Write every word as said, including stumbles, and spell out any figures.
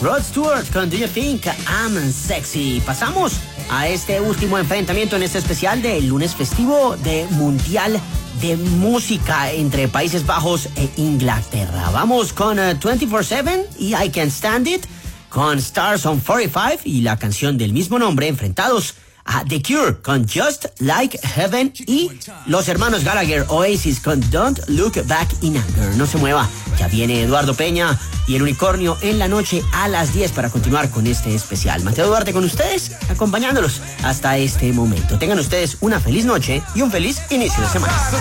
Rod Stewart con Do You Think I'm Sexy. Pasamos a este último enfrentamiento en este especial del lunes festivo de Mundial de Música entre Países Bajos e Inglaterra. Vamos con uh, veinticuatro siete y I Can't Stand It, con Stars on cuarenta y cinco y la canción del mismo nombre, enfrentados a The Cure con Just Like Heaven y los hermanos Gallagher, Oasis con Don't Look Back in Anger. No se mueva, ya viene Eduardo Peña y el Unicornio en la noche a las diez para continuar con este especial. Mateo Duarte con ustedes, acompañándolos hasta este momento. Tengan ustedes una feliz noche y un feliz inicio de semana.